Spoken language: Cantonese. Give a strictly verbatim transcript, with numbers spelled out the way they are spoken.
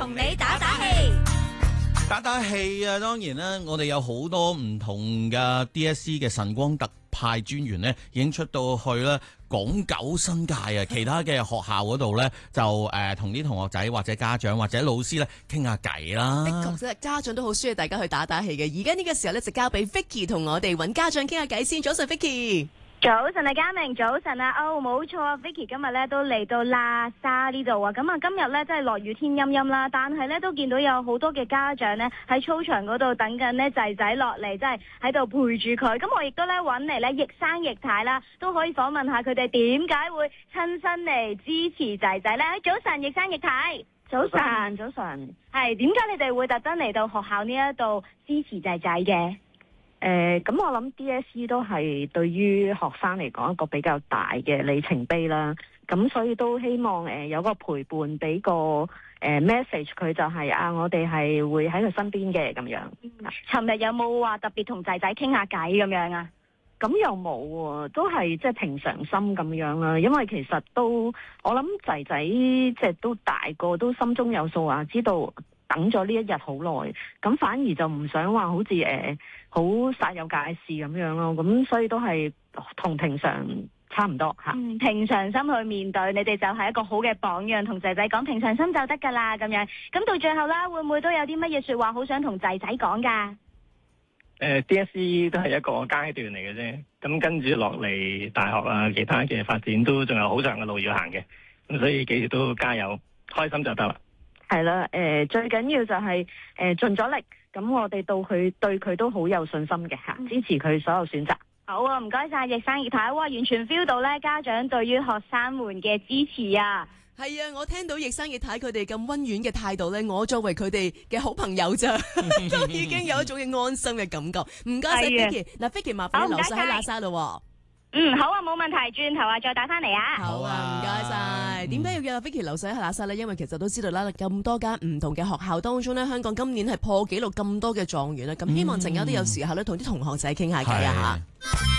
同你打打氣。 打打氣啊！當然啦，我哋有好多唔同嘅 D S E 嘅晨光特派專員呢，已經出到去啦，港九新界啊，其他嘅學校嗰度呢，就誒同啲同學仔或者家長或者老師呢傾下偈啦。 的確，即係家長都好需要大家去打打氣嘅。而家呢個時候呢，就交俾 Vicky 同我哋揾家長傾下偈先。早晨 Vicky。 早晨啊，嘉明，早晨啊，哦，冇錯啊 ，Vicky 今日咧都嚟到喇沙呢度啊，咁啊今日咧真係落雨天陰陰啦，但係咧都見到有好多嘅家長咧喺操場嗰度等緊咧仔仔落嚟，即係喺度陪住佢。咁我亦都咧揾嚟咧易生易太啦，都可以訪問下佢哋點解會親身嚟支持仔仔咧。早晨，易生易太。早晨，早晨。係點解你哋會特登嚟到學校呢一度支持仔仔嘅？ 誒咁、呃、我諗 D S E 都係對於學生嚟講一個比較大嘅里程碑啦，咁所以都希望誒、呃、有個陪伴，俾個誒、呃、message 佢就係、是、啊，我哋係會喺佢身邊嘅咁樣。 尋日有冇話特別同仔仔傾下偈咁樣啊？ 咁又冇喎，都係即係平常心咁樣啦。因為其實都我諗仔仔即係都大個，都心中有數啊，知道等咗呢一日好耐，咁反而就唔想話好似誒好煞有介事咁樣咯，咁所以都係同平常差唔多嚇、 嗯。平常心去面對，你哋就係一個好嘅榜樣，同仔仔講平常心就得㗎啦咁樣。咁到最後啦，會唔會都有啲乜嘢説話好想同仔仔講㗎？ 誒 D S E 都係一個階段嚟嘅啫，咁跟住落嚟大學啊，其他嘅發展都仲有好長嘅路要行嘅，咁所以幾時都加油，開心就得啦。 係啦，誒、呃、最緊要就係、是、誒、呃、盡咗力，咁我哋到佢對佢都好有信心嘅嚇，支持佢所有選擇。 好啊，唔該晒易生易太，哇，完全 feel 到咧家長對於學生們嘅支持啊！ 係啊，我聽到易生易太佢哋咁溫婉嘅態度咧，我作為佢哋嘅好朋友咋，都已經有一種嘅安心嘅感覺。唔該晒 Vicky，嗱 Vicky 麻煩你留晒喺喇沙咯。 嗯，好啊，冇問題，轉頭啊再打翻嚟啊。 好啊，唔該晒。點解要叫阿 Vicky 留晒喺喇沙呢？因為其實都知道啦，咁多間唔同嘅學校當中呢，香港今年係破紀錄咁多嘅狀元啦。咁希望陣間都有時候咧，同啲同學仔傾下偈啊吓。